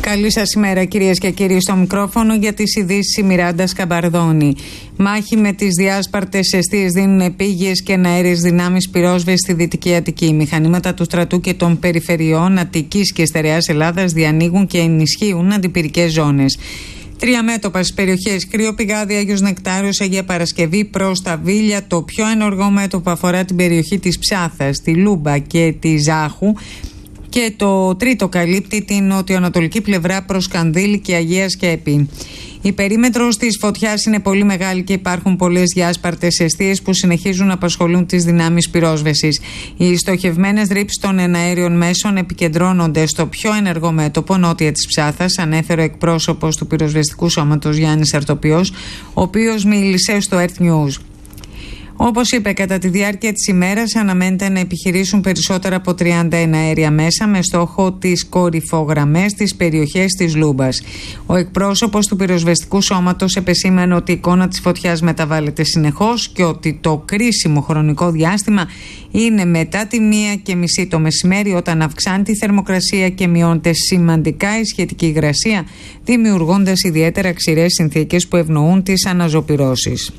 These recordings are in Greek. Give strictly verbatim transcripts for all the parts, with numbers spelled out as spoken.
Καλή σας ημέρα, κυρίες και κύριοι. Στο μικρόφωνο για τις ειδήσεις η Μιράντα Σκαμπαρδώνη. Μάχη με τις διάσπαρτες εστίες δίνουν επίγειες και αέριες δυνάμεις πυρόσβεσης στη Δυτική Αττική. Μηχανήματα του στρατού και των περιφερειών Αττικής και Στερεάς Ελλάδας διανοίγουν και ενισχύουν αντιπυρικές ζώνες. Τρία μέτωπα στις περιοχές Κρύο Πηγάδι, Άγιος Νεκτάριος, Αγία Παρασκευή προς τα Βίλια. Το πιο ενεργό μέτωπο αφορά την περιοχή της Ψάθας, τη Λούμπα και τη Ζάχου. Και το τρίτο καλύπτει την νοτιοανατολική πλευρά προς Κανδύλη και Αγία Σκέπη. Η περίμετρος της φωτιάς είναι πολύ μεγάλη και υπάρχουν πολλές διάσπαρτες εστίες που συνεχίζουν να απασχολούν τις δυνάμεις πυρόσβεσης. Οι στοχευμένες ρήψεις των εναέριων μέσων επικεντρώνονται στο πιο ενεργό μέτωπο νότια της Ψάθας, ανέφερε ο εκπρόσωπος του πυροσβεστικού σώματος Γιάννης Αρτοπιός, ο οποίος μίλησε στο Earth News. Όπως είπε, κατά τη διάρκεια της ημέρας αναμένεται να επιχειρήσουν περισσότερα από τριάντα εναέρια μέσα με στόχο τις κορυφογραμμές της περιοχές της Λούμπας. Ο εκπρόσωπος του πυροσβεστικού σώματος επεσήμανε ότι η εικόνα της φωτιάς μεταβάλλεται συνεχώς και ότι το κρίσιμο χρονικό διάστημα είναι μετά τη μία και μισή το μεσημέρι, όταν αυξάνει η θερμοκρασία και μειώνεται σημαντικά η σχετική υγρασία, δημιουργώντας ιδιαίτερα ξηρές συνθήκες που ευνοούν τις αναζωπυρώσεις.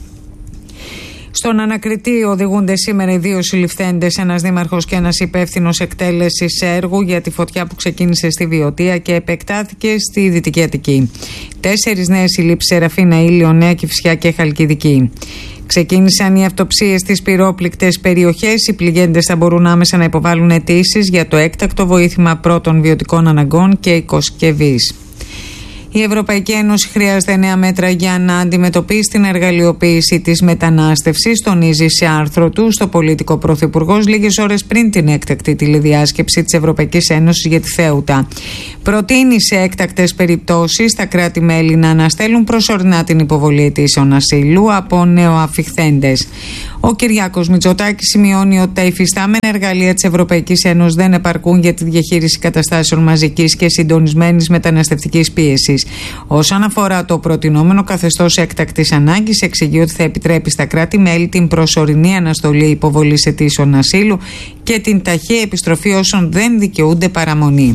Στον ανακριτή οδηγούνται σήμερα οι δύο συλληφθέντες, ένας δήμαρχος και ένας υπεύθυνος εκτέλεσης έργου για τη φωτιά που ξεκίνησε στη Βιωτία και επεκτάθηκε στη Δυτική Αττική. Τέσσερις νέες συλλήψεις: Σεραφίνα, Ήλιο, Νέα Κηφισιά και Χαλκιδική. Ξεκίνησαν οι αυτοψίες στις πυρόπληκτες περιοχές. Οι πληγέντες θα μπορούν άμεσα να υποβάλουν αιτήσεις για το έκτακτο βοήθημα πρώτων βιωτικών αναγκών και οικοσκευής. Η Ευρωπαϊκή Ένωση χρειάζεται νέα μέτρα για να αντιμετωπίσει την εργαλειοποίηση της μετανάστευσης, τονίζει σε άρθρο του στο Πολίτικο Πρωθυπουργός λίγες ώρες πριν την έκτακτη τηλεδιάσκεψη της Ευρωπαϊκής Ένωσης για τη Θέουτα. Προτείνει σε έκτακτες περιπτώσεις τα κράτη-μέλη να αναστέλουν προσωρινά την υποβολή αιτήσεων ασύλου από νεοαφιχθέντες. Ο Κυριάκος Μητσοτάκης σημειώνει ότι τα υφιστάμενα εργαλεία της Ευρωπαϊκής Ένωσης δεν επαρκούν για τη διαχείριση καταστάσεων μαζικής και συντονισμένης μεταναστευτικής πίεσης. Όσον αφορά το προτινόμενο καθεστώς έκτακτης ανάγκης, εξηγεί ότι θα επιτρέπει στα κράτη-μέλη την προσωρινή αναστολή υποβολής αιτήσεων ασύλου και την ταχεία επιστροφή όσων δεν δικαιούνται παραμονή.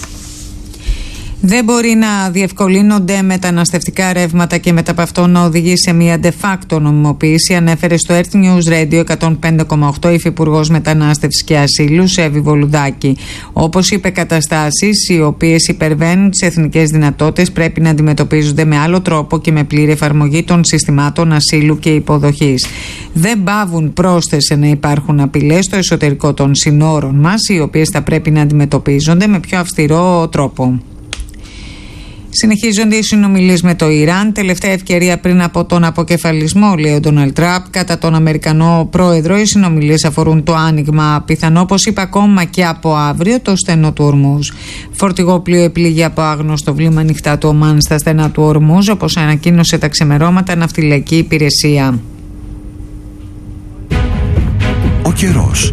Δεν μπορεί να διευκολύνονται μεταναστευτικά ρεύματα και μετά από αυτό να οδηγεί σε μια de facto νομιμοποίηση, ανέφερε στο Earth News Radio εκατόν πέντε κόμμα οκτώ η Υφυπουργός Μετανάστευσης και Ασύλου, Σέβη Βολουδάκη. Όπως είπε, καταστάσεις οι οποίες υπερβαίνουν τις εθνικές δυνατότητες πρέπει να αντιμετωπίζονται με άλλο τρόπο και με πλήρη εφαρμογή των συστημάτων ασύλου και υποδοχής. Δεν παύουν πρόσθεσε να υπάρχουν απειλές στο εσωτερικό των συνόρων μας, οι οποίες θα πρέπει να αντιμετωπίζονται με πιο αυστηρό τρόπο. Συνεχίζονται οι συνομιλίες με το Ιράν. Τελευταία ευκαιρία πριν από τον αποκεφαλισμό, λέει ο Ντόναλντ Τραμπ, κατά τον Αμερικανό πρόεδρο. Οι συνομιλίες αφορούν το άνοιγμα, πιθανό, όπως είπε, ακόμα και από αύριο, το στενό του Ορμούζ. Φορτηγό πλοίο επλήγει από άγνωστο βλήμα ανοιχτά του Ομάν στα στενά του Ορμούζ, όπως ανακοίνωσε τα ξημερώματα ναυτιλιακή υπηρεσία. Ο καιρός.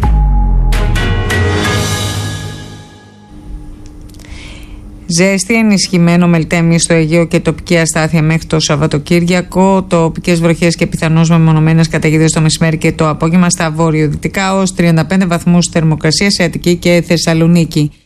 Ζέστη, ενισχυμένο μελτέμι στο Αιγαίο και τοπική αστάθεια μέχρι το Σαββατοκύριακο. Τοπικές βροχές και πιθανώς μεμονωμένες καταιγίδες το μεσημέρι και το απόγευμα στα βορειοδυτικά, ως τριάντα πέντε βαθμούς θερμοκρασία σε Αττική και Θεσσαλονίκη.